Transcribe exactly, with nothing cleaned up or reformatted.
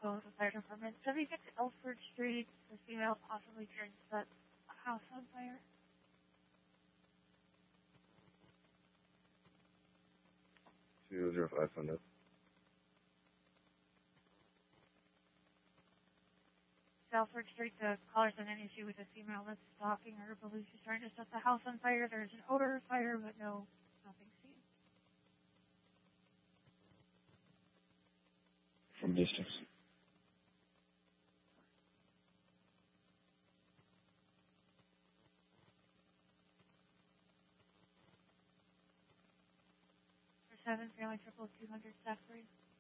go to the fire department. seventy-six Elford Street, the female possibly turned set a house on fire. Two zero five hundred. Alford Street, the caller's on an issue with a female that's stalking her, believes she's trying to set the house on fire. There's an odor of fire, but no, nothing seen. From distance. For seven, failing triple two hundred, staff three.